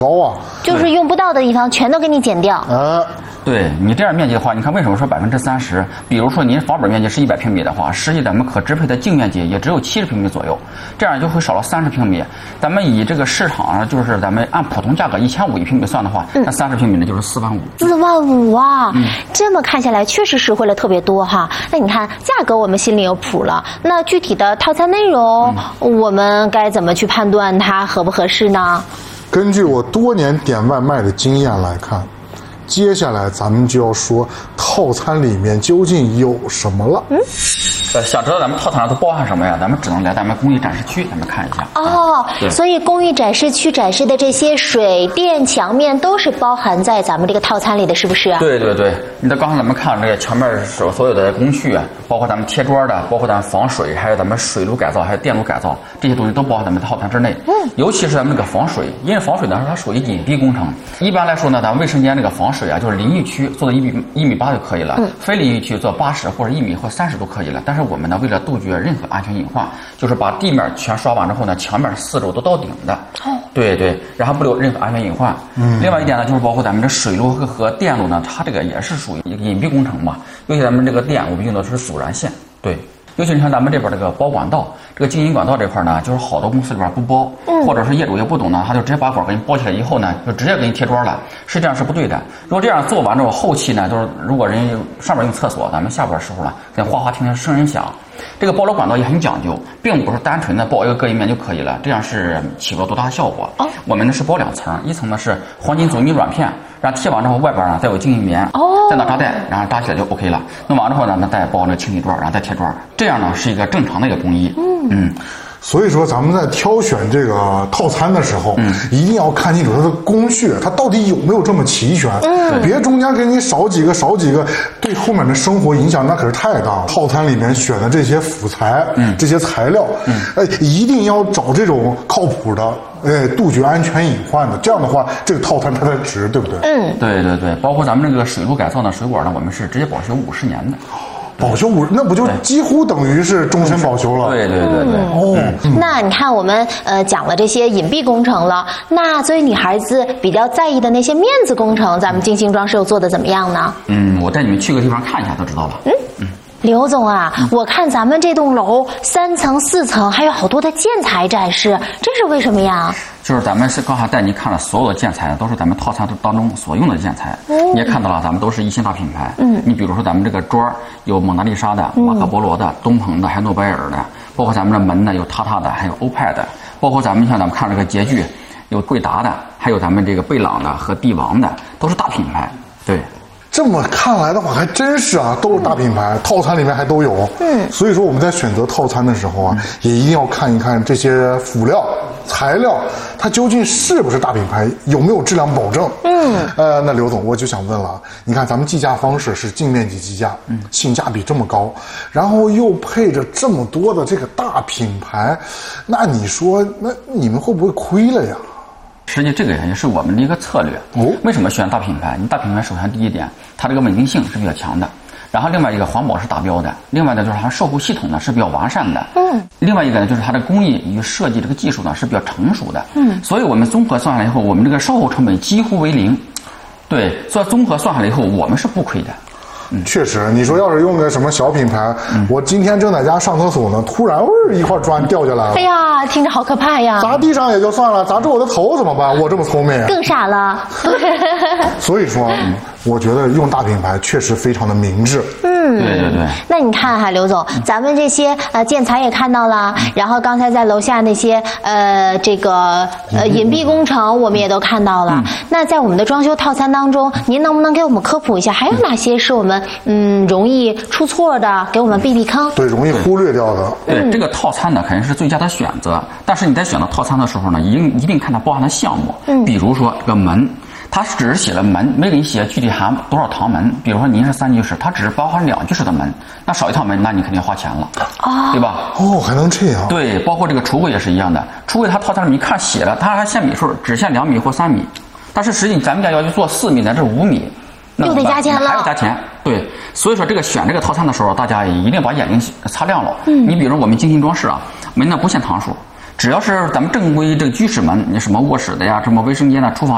高啊， 就是用不到的地方全都给你减掉。 对你这样面积的话，你看为什么说30%？比如说您房本面积是100平米的话，实际咱们可支配的净面积也只有70平米左右，这样就会少了30平米。咱们以这个市场上就是咱们按普通价格1500一平米算的话，那30平米呢就是45000。45000 啊！这么看下来确实实惠了特别多哈。那你看价格我们心里有谱了，那具体的套餐内容，我们该怎么去判断它合不合适呢？ 根据我多年点外卖的经验来看，接下来咱们就要说套餐里面究竟有什么了。 想知道咱们套餐上都包含什么呀？咱们只能来咱们公益展示区，咱们看一下。 哦，所以公益展示区展示的这些水电墙面都是包含在咱们这个套餐里的，是不是？ 对对对，你看刚才咱们看这个墙面所有的工序，包括咱们贴砖的，包括咱们防水，还有咱们水路改造，还有电路改造，这些东西都包含咱们套餐之内。尤其是咱们这个防水，因为防水呢它属于隐蔽工程。一般来说呢，咱们卫生间这个防水啊，就是淋浴区做到1.8米就可以了，非淋浴区做80或者1米或30都可以了。但是我们呢，为了杜绝任何安全隐患，就是把地面全刷完之后呢，墙面4周都到顶的。对对，然后不留任何安全隐患。另外一点呢，就是包括咱们这水路和电路呢，它这个也是属于一个隐蔽工程嘛。尤其咱们这个电，我们用的是阻燃线。对。尤其你看咱们这边这个包管道，这个经营管道这块呢，就是好多公司里边不包，或者是业主也不懂呢，他就直接把管给你包起来以后呢，就直接给你贴砖了，实际上是不对的。如果这样做完之后，后期呢，就是如果人上面用厕所，咱们下边的时候呢，跟哗哗听听声音响。这个包楼管道也很讲究，并不是单纯的包一个隔音棉就可以了，这样是起不了多大的效果。我们呢是包2层，一层呢是黄金阻尼软片，然后贴完之后外边呢再有经营棉，再拿扎带，然后扎起来就 OK 了。弄完之后呢，再包那个清理砖，然后再贴砖，这样呢是一个正常的一个工艺。 所以说咱们在挑选这个套餐的时候，一定要看清楚它的工序，它到底有没有这么齐全。别中间给你少几个，对后面的生活影响那可是太大了。套餐里面选的这些辅材，这些材料，一定要找这种靠谱的，杜绝安全隐患的。这样的话，这个套餐它才值，对不对？ 对对对，包括咱们这个水路改造的水管呢，我们是直接保修50年的。 保修那不就几乎等于是终身保修了？ 对对对对。 那你看我们讲了这些隐蔽工程了，那作为女孩子比较在意的那些面子工程，咱们精心装饰又做的怎么样呢？ 我带你们去个地方看一下就知道了。 刘总啊，我看咱们这栋楼3层4层还有好多的建材展示，这是为什么呀？ 就是咱们是刚才带您看了所有的建材，都是咱们套餐当中所用的建材。你也看到了，咱们都是1线大品牌。你比如说咱们这个砖有蒙娜丽莎的、马可波罗的、东鹏的，还有诺贝尔的，包括咱们的门呢有塔塔的，还有欧派的，包括咱们像咱们看这个洁具有贵达的，还有咱们这个贝朗的和帝王的，都是大品牌。对。 这么看来的话，还真是啊，都是大品牌，套餐里面还都有。所以说我们在选择套餐的时候啊，也一定要看一看这些辅料、材料，它究竟是不是大品牌，有没有质量保证。那刘总，我就想问了，你看咱们计价方式是净面积计价，性价比这么高，然后又配着这么多的这个大品牌，那你说，那你们会不会亏了呀？ 实际这个也是我们的一个策略。为什么选大品牌？你大品牌首先第一点，它这个稳定性是比较强的，然后另外一个环保是达标的，另外呢就是它售后系统呢是比较完善的。另外一个呢就是它的工艺与设计这个技术呢是比较成熟的。所以我们综合算下来以后，我们这个售后成本几乎为0。对，所以综合算下来以后，我们是不亏的。 确实，你说要是用个什么小品牌，我今天正在家上厕所呢，突然一块砖掉下来了， 哎呀，听着好可怕呀！ 砸地上也就算了，砸中我的头怎么办？我这么聪明， 更傻了。 所以说，我觉得用大品牌确实非常的明智。 对对对。 那你看哈，刘总，咱们这些建材也看到了，然后刚才在楼下那些这个隐蔽工程我们也都看到了。那在我们的装修套餐当中，您能不能给我们科普一下，还有哪些是我们容易出错的，给我们避避坑？ 对，容易忽略掉的。 对，这个套餐呢肯定是最佳的选择，但是你在选择套餐的时候呢，一定看它包含的项目。比如说这个门，它只是写了门，没给你写具体含多少堂门。比如说您是3居室，它只是包含2居室的门，那少一套门，那你肯定要花钱了，对吧？ 还能这样？ 对，包括这个橱柜也是一样的，橱柜它套餐里面看写了，它还限米数，只限2米或3米，但是实际咱们家要去做4米乃至5米， 又得加钱了， 还要加钱。对，所以说这个选这个套餐的时候，大家一定把眼睛擦亮了。你比如我们精心装饰啊，门呢不限堂数，只要是咱们正规这个居室门，你什么卧室的呀，什么卫生间的、厨房